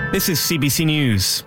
This is CBC News.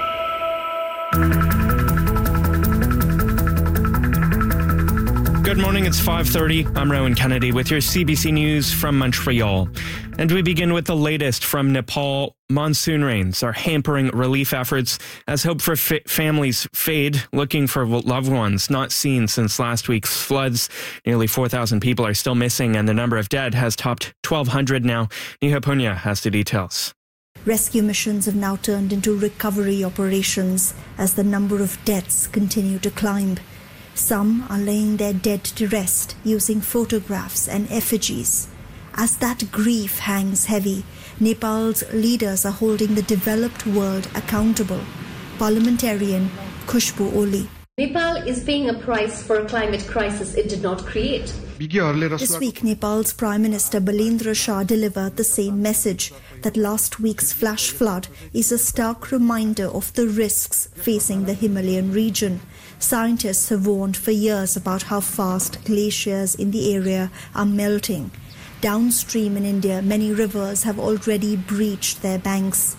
Good morning, it's 5:30. I'm Rowan Kennedy with your CBC News from Montreal. And we begin with the latest from Nepal. Monsoon rains are hampering relief efforts as hope for families fade, looking for loved ones not seen since last week's floods. Nearly 4,000 people are still missing, and the number of dead has topped 1,200 now. Neha Punya has the details. Rescue missions have now turned into recovery operations as the number of deaths continue to climb. Some are laying their dead to rest using photographs and effigies. As that grief hangs heavy, Nepal's leaders are holding the developed world accountable. Parliamentarian Khushbu Oli. Nepal is paying a price for a climate crisis it did not create. This week, Nepal's Prime Minister Balendra Shah delivered the same message, that last week's flash flood is a stark reminder of the risks facing the Himalayan region. Scientists have warned for years about how fast glaciers in the area are melting. Downstream in India, many rivers have already breached their banks.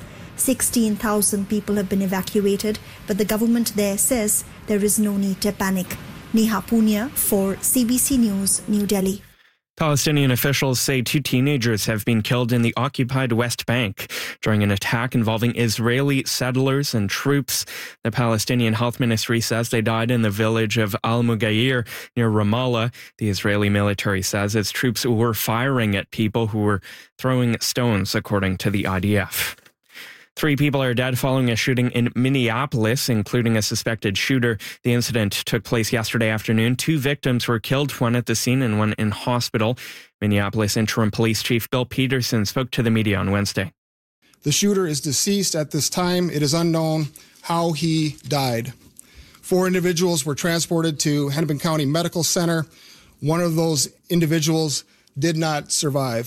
16,000 people have been evacuated, but the government there says there is no need to panic. Neha Punya for CBC News, New Delhi. Palestinian officials say 2 teenagers have been killed in the occupied West Bank during an attack involving Israeli settlers and troops. The Palestinian Health Ministry says they died in the village of Al-Mughayir near Ramallah. The Israeli military says its troops were firing at people who were throwing stones, according to the IDF. 3 people are dead following a shooting in Minneapolis, including a suspected shooter. The incident took place yesterday afternoon. 2 victims were killed, one at the scene and one in hospital. Minneapolis Interim Police Chief Bill Peterson spoke to the media on Wednesday. The shooter is deceased at this time. It is unknown how he died. 4 individuals were transported to Hennepin County Medical Center. One of those individuals did not survive.